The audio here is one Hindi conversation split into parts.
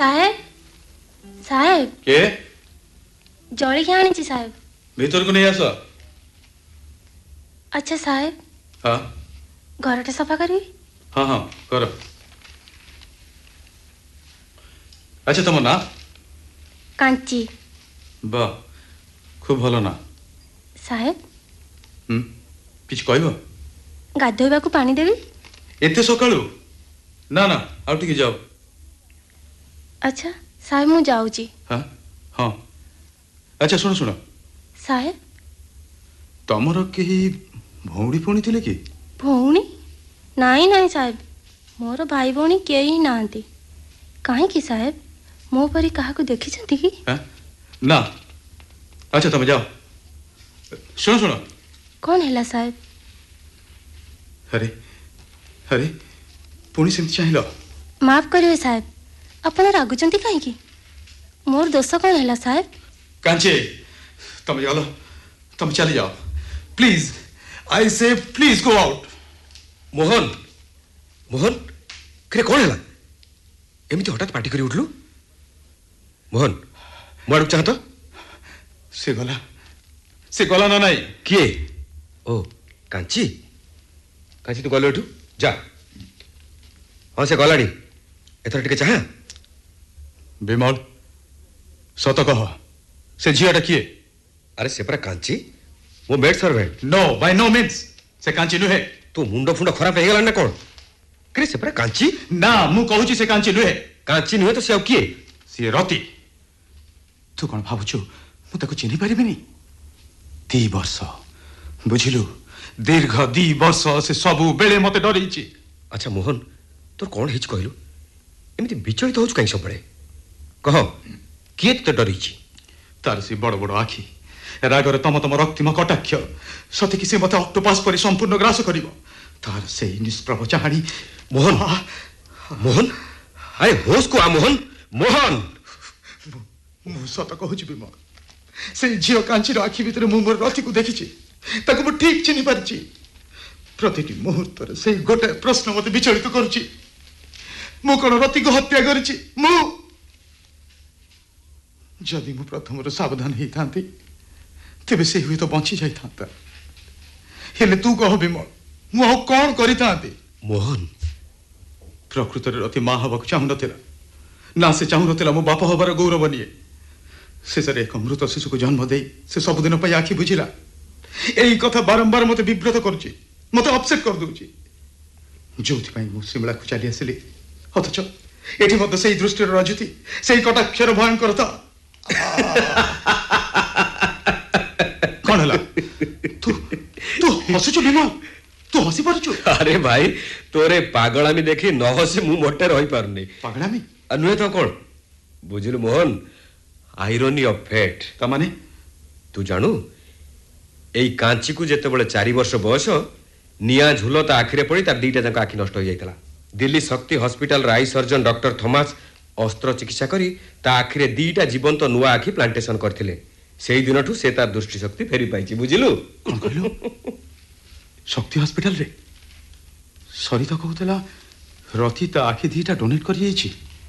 साहेब साहेब के जलिखिया आनी साहेब भीतर को नहीं आस। अच्छा साहेब हाँ घरटा सफा करी। हाँ हाँ कर। अच्छा तुम ना कांची। वाह खूब भलो ना। साहेब किछ कहब। गाधोइबा को पानी देवी। एते सकाळू ना ना आउ टिके जाओ। अच्छा साहेब मु जाऊची। हाँ हाँ अच्छा सुनो सुनो साहेब तमर कहीं भौणी पुणी थिले कि। भौणी नाई नाई साहेब मोर भाई भौणी केही नांती। काहे कि साहेब मो परी काहाकू देखिछंती कि। हाँ ना अच्छा तुम जाओ। सुनो सुनो कौन हैला साहेब। अरे अरे पुणी सेमती चाहिए। माफ करिए साहेब अपन रागुचंती काहे कि मोर दोष कौन हैला साहेब। कांचे तुम चलो तुम चली जाओ प्लीज आई से please go out. Mohan Mohan करे कौन है एमती हठात पार्टी करी उठलु। मोहन मुआड़ चाहत से गला ना नहीं किए ओ कांची कांची तू गलो एठू जा। हाँ से गलानी एथर टिके चाह। विमल सत कह से झीटा किए। अरे से परा कांची वो maid servant. No bye no means से कांची नुहे। तू मुंड फुंड खराब हो गला ना कौन करे से परा कांची ना मु कहूची से कांची नुहे। कांची नुहे तो से किए सी रति। तू कौन भावुछु मु ताको चिन्हि परिबिनी। 2 वर्ष बुझिलु दीर्घ 2 वर्ष से सबु बेले मते डरैछि। अच्छा मोहन तोर कौन हिच कहलु एमती विचलित होछु काई सबळे कह किए तो डरैछि। तार से बड़ बड़ आखि रागर तम तम रक्तिम कटाक्ष सते कि से मते ऑक्टोपस परि संपूर्ण ग्रास करिवो। तार से निष्प्रभ चाहाणी। मोहन मोहन अरे होश को आ मोहन मोहन मु सत कहूछि विमल से झियो कांचीर आखि भितर मु मोर रति को देखिछि ताको मु ठीक चिन्हि पारछि। प्रतिटी मुहूर्त से गोटे प्रश्न मते विचलित करुछि मु कोन रति को हत्या करिछि। मु जदि मु प्रथम सावधान हेई थांती तेबे से हुई तो बंची जाई थांता। हेले तू कह विमल मु आ कोन करि थांती। मोहन प्रकृत रति माँ हवाक चाहू नथिला ना से चाहू नथिला मो बाप हबार गौरव निये। शेषे एक मृत शिशु को जन्म दे से सबुदिन पर आखि बुझिला। यही कथा बारंबार मते विब्रत करुछि मते अपसेट कर दूछि जो मु शिमला को चली आसिली अथच एठी मते सेही दृष्टिर राजति सेही कटाक्षर भयंकरता। कौन हला तू तू हसुछु विमल तू हसी पारुछु। अरे भाई तोरे पागलामी देखी न हसे मु मोटे रही पारुनी। पागलामी अनुहे तो कौन बुझिलु मोहन आयरनी ऑफ फेट ता माने तू जानू एई कांची को जेते बळे 4 वर्ष बयस निया झुल ता आखिरे पड़ी ता 2टा जंक आखि नष्ट हो जाइतला। दिल्ली शक्ति हॉस्पिटल राई सर्जन डॉक्टर थॉमस अस्त्र चिकित्सा करी ता आखिरे 2टा जीवंत नुआ आखि प्लांटेशन करथिले। सेई दिनठू से तार दृष्टि शक्ति फेरी पाइछि बुझिलु। कोन कहलो शक्ति हॉस्पिटल रे सरिता कहतला रथी ता आखि 2टा डोनेट करि जाइछि।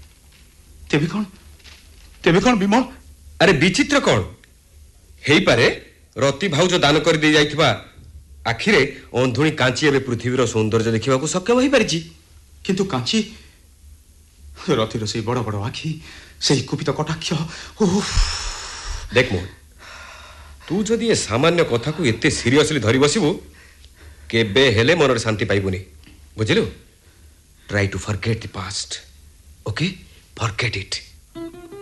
तेबे कौन विमल। अरे विचित्र कौन हेई पारे रति भाउज दान कर दे जाइथिबा आखिरे अंधुणी कांची एबे पृथ्वीर सौंदर्य देखिबा को सक्षम होई परिछि। किंतु कांची रतिर से बड़ बड़ आखि से कुपित कटाक्ष। देख मोहन तू जदि ए सामान्य कथा को एते सीरियसली धरि बसिबु केबे हेले मनर शांति पाइबुनी बुझिलु। Try to forget the past okay forget it.